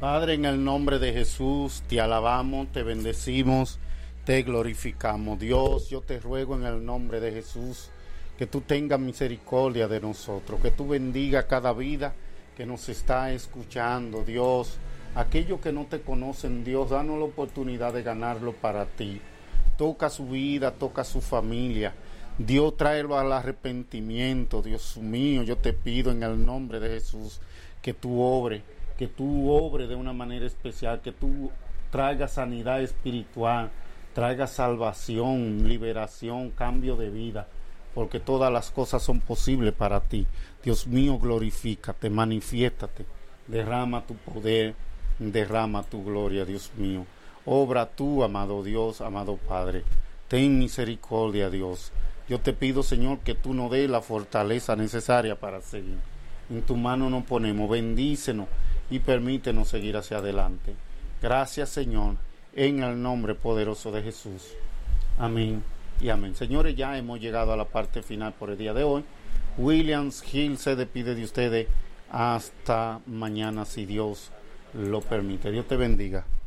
Padre, en el nombre de Jesús, te alabamos, te bendecimos, te glorificamos. Dios, yo te ruego en el nombre de Jesús que tú tengas misericordia de nosotros, que tú bendiga cada vida que nos está escuchando, Dios. Aquellos que no te conocen, Dios, danos la oportunidad de ganarlo para ti. Toca su vida, toca su familia. Dios, tráelo al arrepentimiento, Dios mío. Yo te pido en el nombre de Jesús que tú obres de una manera especial, que tú traigas sanidad espiritual, traigas salvación, liberación, cambio de vida, porque todas las cosas son posibles para ti. Dios mío, glorifícate, manifiéstate, derrama tu poder, derrama tu gloria, Dios mío. Obra tú, amado Dios, amado Padre. Ten misericordia, Dios. Yo te pido, Señor, que tú nos des la fortaleza necesaria para seguir. En tu mano nos ponemos, bendícenos y permítenos seguir hacia adelante. Gracias, Señor, en el nombre poderoso de Jesús. Amén y amén. Señores, ya hemos llegado a la parte final por el día de hoy. Williams Hill se despide de ustedes hasta mañana, si Dios lo permite. Dios te bendiga.